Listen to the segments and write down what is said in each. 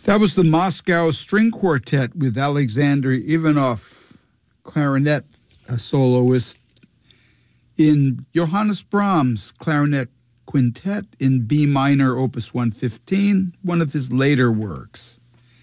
That was the Moscow String Quartet with Alexander Ivanov, clarinet soloist, in Johannes Brahms' clarinet quintet in B minor, opus 115, one of his later works.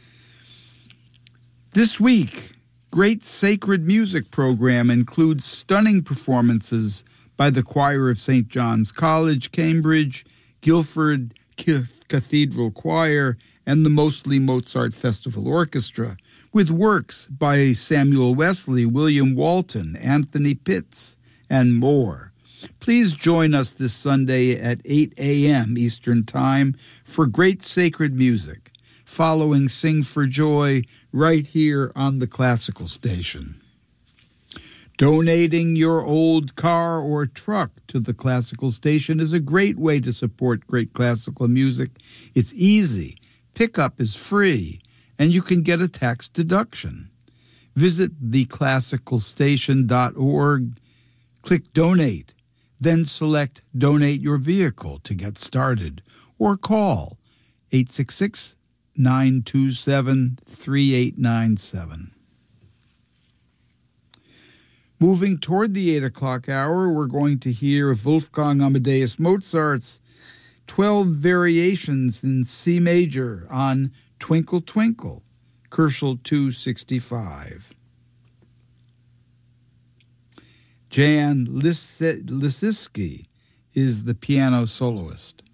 This week, Great Sacred Music program includes stunning performances by the choir of St. John's College, Cambridge, Guildford Cathedral Choir, and the Mostly Mozart Festival Orchestra, with works by Samuel Wesley, William Walton, Anthony Pitts, and more. Please join us this Sunday at 8 a.m. Eastern Time for Great Sacred Music, following Sing for Joy right here on the Classical Station. Donating your old car or truck to the Classical Station is a great way to support great classical music. It's easy, pickup is free, and you can get a tax deduction. Visit theclassicalstation.org, click Donate, then select Donate Your Vehicle to get started, or call 866-927-3897. Moving toward the 8 o'clock hour, we're going to hear Wolfgang Amadeus Mozart's 12 variations in C major on Twinkle Twinkle, Koelschel 265. Jan Lisiski is the piano soloist.